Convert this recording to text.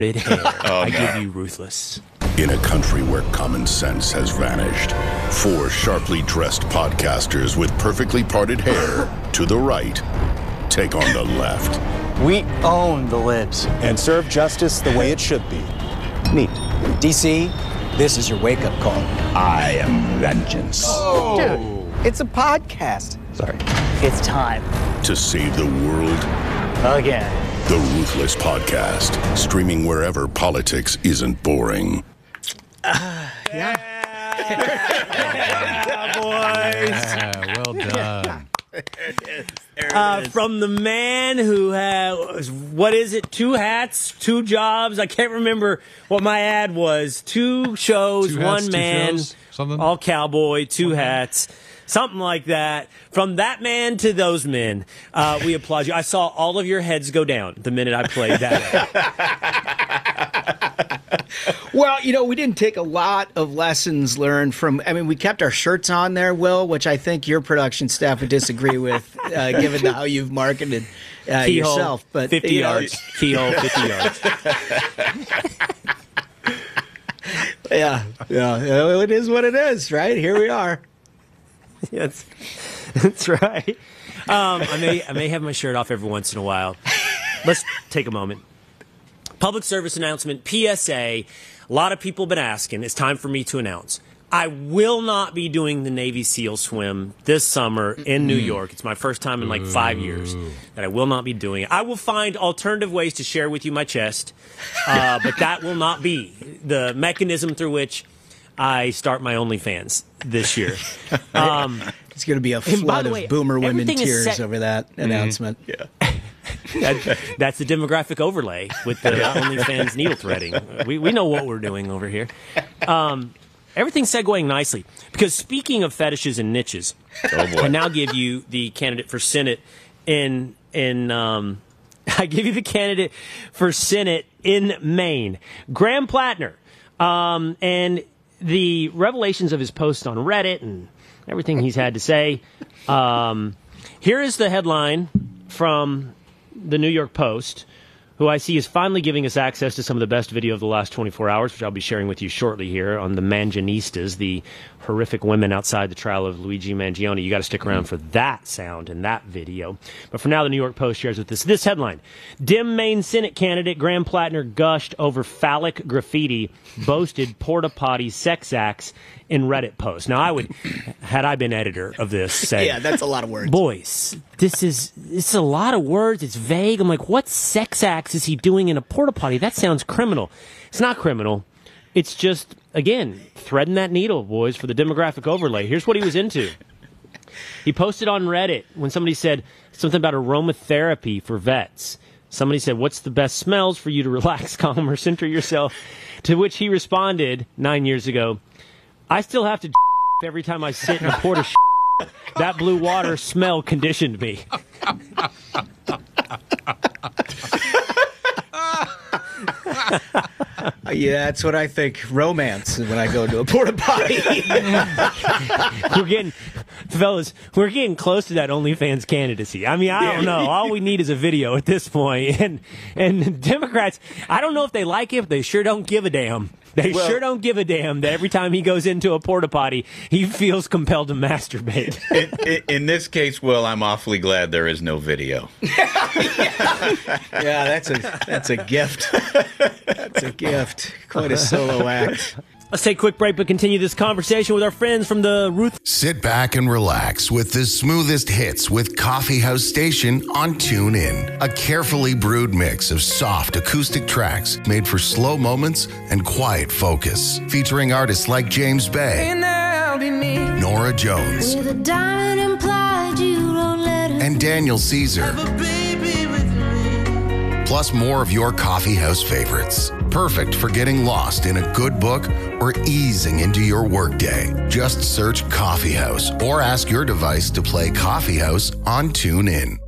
hair. I give you Ruthless. In a country where common sense has vanished, four sharply dressed podcasters with perfectly parted hair to the right take on the left. We own the libs and serve justice the way it should be. Neat. DC, this is your wake-up call. I am vengeance. Oh. Dude, it's a podcast. Sorry. It's time. To save the world again. The Ruthless Podcast, streaming wherever politics isn't boring. Yeah, boys. Well done. From the man who has, what is it, 2 hats, 2 jobs? I can't remember what my ad was. 2 shows, 1 man, all cowboy, 2 hats. Something like that. From that man to those men, we applaud you. I saw all of your heads go down the minute I played that. Well, you know, we didn't take a lot of lessons learned from, I mean, we kept our shirts on there, Will, which I think your production staff would disagree with, given how you've marketed yourself. But 50 yards. Keyhole, 50 yards. Yeah, it is what it is, right? Here we are. Yes, that's right. I may have my shirt off every once in a while. Let's take a moment. Public service announcement, PSA. A lot of people have been asking. It's time for me to announce. I will not be doing the Navy SEAL swim this summer in New York. It's my first time in like 5 years that I will not be doing it. I will find alternative ways to share with you my chest, but that will not be the mechanism through which I start my OnlyFans this year. It's going to be a flood of boomer women tears over that announcement. Yeah. That's the demographic overlay with the OnlyFans needle threading. We know what we're doing over here. Everything's segueing nicely. Because speaking of fetishes and niches, I now give you the candidate for Senate in I give you the candidate for Senate in Maine, Graham Plattner. And the revelations of his posts on Reddit and everything he's had to say. Here is the headline from the New York Post, who I see is finally giving us access to some of the best video of the last 24 hours, which I'll be sharing with you shortly here on the Mangianistas, the horrific women outside the trial of Luigi Mangione. You got to stick around for that sound and that video. But for now, the New York Post shares with us this headline. Dim Maine Senate candidate Graham Plattner gushed over phallic graffiti, boasted porta potty sex acts in Reddit post. Now, I would, had I been editor of this, say, yeah, that's a lot of words. Boys, it's a lot of words. It's vague. I'm like, what sex acts is he doing in a porta potty? That sounds criminal. It's not criminal. It's just, again, threading that needle, boys, for the demographic overlay. Here's what he was into. He posted on Reddit when somebody said something about aromatherapy for vets. Somebody said, what's the best smells for you to relax, calm, or center yourself? To which he responded 9 years ago, I still have to every time I sit in a porta. That blue water smell conditioned me. Yeah, that's what I think. Romance when I go to a porta potty. Fellas, we're getting close to that OnlyFans candidacy. I mean, I don't know. All we need is a video at this point. And Democrats, I don't know if they like it, but they sure don't give a damn. They sure don't give a damn that every time he goes into a porta potty, he feels compelled to masturbate. In this case, Will, I'm awfully glad there is no video. Yeah, that's a gift. That's a gift. Quite a solo act. Let's take a quick break but continue this conversation with our friends from the Ruth. Sit back and relax with the smoothest hits with Coffee House Station on TuneIn. A carefully brewed mix of soft acoustic tracks made for slow moments and quiet focus. Featuring artists like James Bay, Nora Jones, and Daniel Caesar. Plus more of your coffee house favorites. Perfect for getting lost in a good book or easing into your workday. Just search Coffee House or ask your device to play Coffee House on TuneIn.